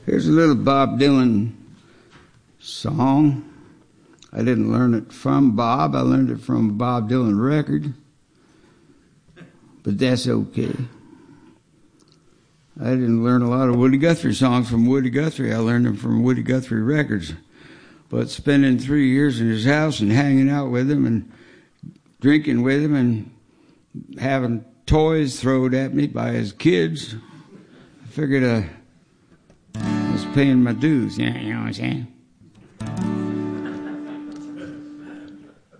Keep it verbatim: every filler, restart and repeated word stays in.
Here's a little Bob Dylan song. I didn't learn it from Bob. I learned it from a Bob Dylan record. But that's okay. I didn't learn a lot of Woody Guthrie songs from Woody Guthrie. I learned them from Woody Guthrie records. But spending three years in his house and hanging out with him and drinking with him and having toys thrown at me by his kids, I figured I was paying my dues. You know what I'm saying?